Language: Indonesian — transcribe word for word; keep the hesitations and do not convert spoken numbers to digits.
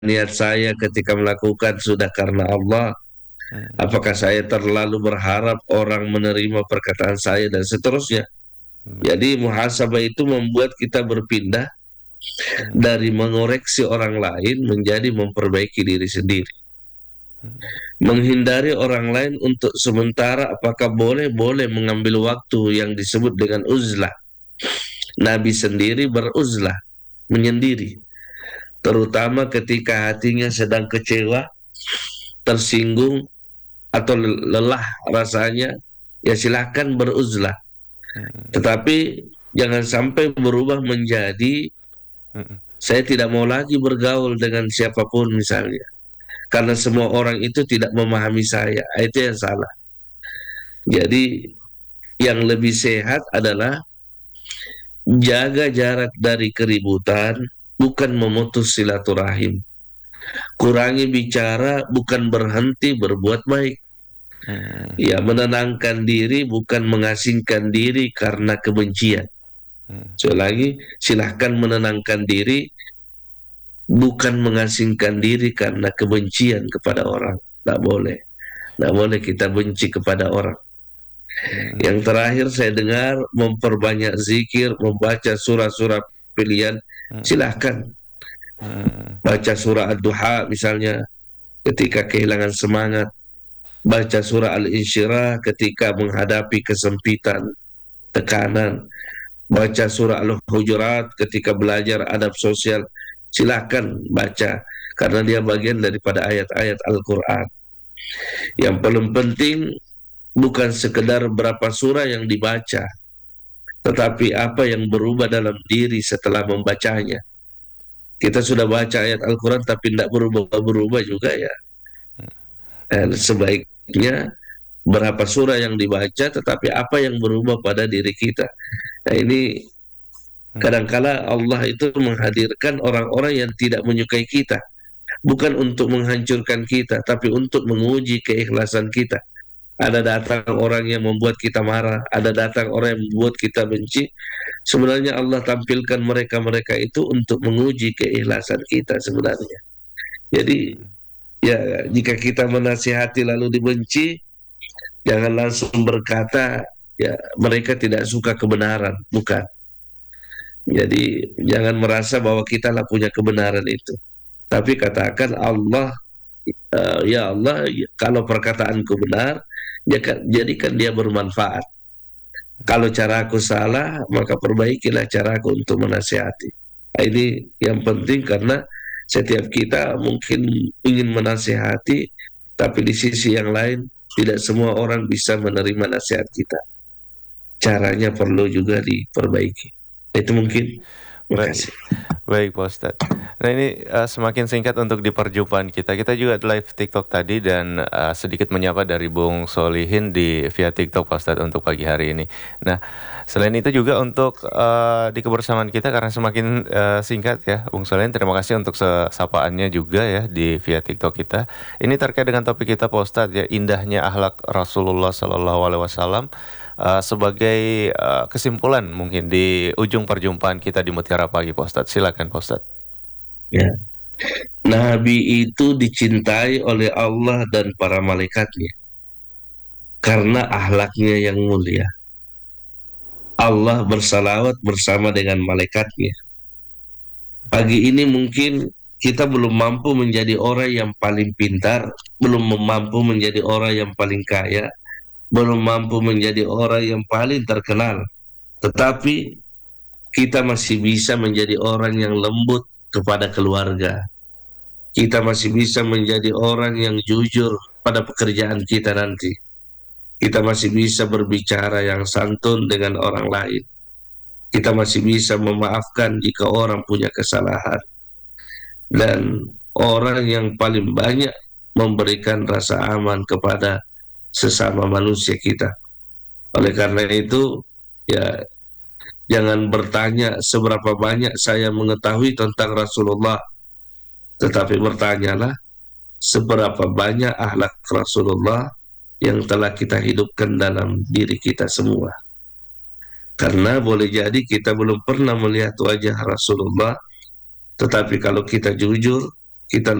niat saya ketika melakukan sudah karena Allah? hmm, Apakah saya terlalu berharap orang menerima perkataan saya dan seterusnya? hmm, Jadi muhasabah itu membuat kita berpindah hmm, dari mengoreksi orang lain menjadi memperbaiki diri sendiri. hmm, Menghindari orang lain untuk sementara, apakah boleh? Boleh mengambil waktu yang disebut dengan uzlah. Nabi sendiri beruzlah, menyendiri. Terutama ketika hatinya sedang kecewa, tersinggung, atau lelah rasanya, ya silahkan beruzlah. hmm, Tetapi jangan sampai berubah menjadi hmm, saya tidak mau lagi bergaul dengan siapapun misalnya. Karena semua orang itu tidak memahami saya. Itu yang salah. Jadi yang lebih sehat adalah jaga jarak dari keributan, bukan memutus silaturahim. Kurangi bicara, bukan berhenti berbuat baik. hmm, Ya, menenangkan diri, bukan mengasingkan diri karena kebencian. hmm, Sekali lagi, silahkan menenangkan diri, bukan mengasingkan diri karena kebencian kepada orang. Tidak boleh. Tidak boleh kita benci kepada orang. hmm, Yang terakhir saya dengar memperbanyak zikir, membaca surah-surah pilihan. hmm, Silahkan hmm, baca surah Ad-Duha misalnya ketika kehilangan semangat. Baca surah Al-Insyirah ketika menghadapi kesempitan, tekanan. Baca surah Al-Hujurat ketika belajar adab sosial. Silahkan baca, karena dia bagian daripada ayat-ayat Al-Quran. Yang paling penting bukan sekedar berapa surah yang dibaca, tetapi apa yang berubah dalam diri setelah membacanya. Kita sudah baca ayat Al-Quran tapi tidak berubah-berubah juga ya. Dan sebaiknya berapa surah yang dibaca tetapi apa yang berubah pada diri kita. Nah ini hmm, kadangkala Allah itu menghadirkan orang-orang yang tidak menyukai kita. Bukan untuk menghancurkan kita, tapi untuk menguji keikhlasan kita. Ada datang orang yang membuat kita marah, ada datang orang yang membuat kita benci. Sebenarnya Allah tampilkan mereka-mereka itu untuk menguji keikhlasan kita sebenarnya. Jadi hmm. ya, jika kita menasihati lalu dibenci, jangan langsung berkata ya mereka tidak suka kebenaran, bukan. Jadi jangan merasa bahwa kita lah punya kebenaran itu. Tapi katakan Allah, eh, ya Allah, ya, kalau perkataanku benar, ya kan, jadikan dia bermanfaat. Kalau caraku salah, maka perbaikilah caraku untuk menasihati. Nah, ini yang penting karena setiap kita mungkin ingin menasihati, tapi di sisi yang lain tidak semua orang bisa menerima nasihat kita. Caranya perlu juga diperbaiki. Itu mungkin. Terima Baik, kasih. baik Pak Ustadz. Nah ini uh, semakin singkat untuk di perjumpaan kita. Kita juga live TikTok tadi dan uh, sedikit menyapa dari Bung Solihin di via TikTok Pak Ustadz untuk pagi hari ini. Nah selain itu juga untuk uh, di kebersamaan kita karena semakin uh, singkat ya Bung Solihin. Terima kasih untuk sapaannya juga ya di via TikTok kita. Ini terkait dengan topik kita Pak Ustadz ya, indahnya akhlak Rasulullah Sallallahu Alaihi Wasallam. Uh, sebagai uh, kesimpulan mungkin di ujung perjumpaan kita di Mutiara Pagi Pak Ustadz. Silakan Pak Ustadz. Ya. Nabi itu dicintai oleh Allah dan para malaikatnya karena ahlaknya yang mulia. Allah bersalawat bersama dengan malaikatnya. Pagi ini mungkin kita belum mampu menjadi orang yang paling pintar, belum mampu menjadi orang yang paling kaya, belum mampu menjadi orang yang paling terkenal. Tetapi kita masih bisa menjadi orang yang lembut kepada keluarga. Kita masih bisa menjadi orang yang jujur pada pekerjaan kita nanti. Kita masih bisa berbicara yang santun dengan orang lain. Kita masih bisa memaafkan jika orang punya kesalahan. Dan orang yang paling banyak memberikan rasa aman kepada sesama manusia kita. Oleh karena itu, ya jangan bertanya seberapa banyak saya mengetahui tentang Rasulullah, tetapi bertanyalah seberapa banyak akhlak Rasulullah yang telah kita hidupkan dalam diri kita semua. Karena boleh jadi kita belum pernah melihat wajah Rasulullah, tetapi kalau kita jujur, kita